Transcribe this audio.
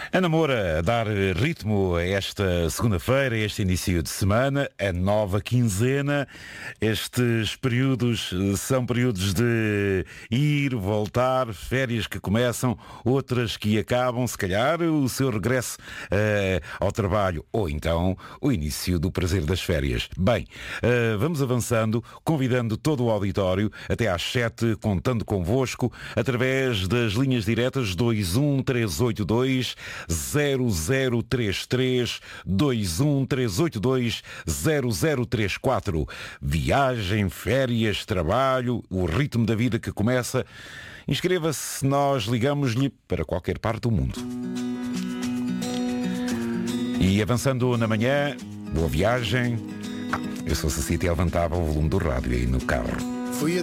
A Namora a dar ritmo a esta segunda-feira, este início de semana, a nova quinzena. Estes períodos são períodos de ir, voltar, férias que começam, outras que acabam, se calhar o seu regresso ao trabalho ou então o início do prazer das férias. Bem, vamos avançando, convidando todo o auditório até às 7, contando convosco através das linhas diretas 21382 0033 21382 0034. Viagem, férias, trabalho, o ritmo da vida que começa. Inscreva-se, nós ligamos-lhe para qualquer parte do mundo. E avançando na manhã, boa viagem. Eu sou Ceci, até levantava o volume do rádio aí no carro.